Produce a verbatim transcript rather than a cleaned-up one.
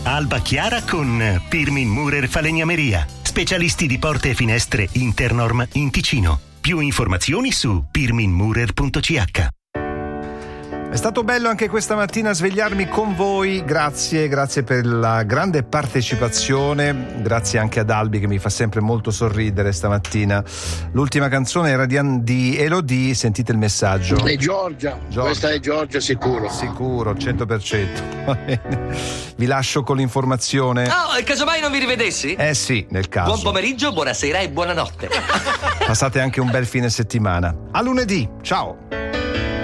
alba chiara con Pirmin Murer Falegnameria. Specialisti di porte e finestre Internorm in Ticino. Più informazioni su pirmin murer punto c h. È stato bello anche questa mattina svegliarmi con voi, grazie, grazie per la grande partecipazione, grazie anche ad Albi che mi fa sempre molto sorridere stamattina. L'ultima canzone era di, di Elodie, sentite il messaggio. È Giorgia. Giorgia, questa è Giorgia sicuro. Sicuro, cento per cento. Va bene. Vi lascio con l'informazione. Oh, e casomai non vi rivedessi? Eh sì, nel caso. Buon pomeriggio, buonasera e buonanotte. Passate anche un bel fine settimana. A lunedì, ciao.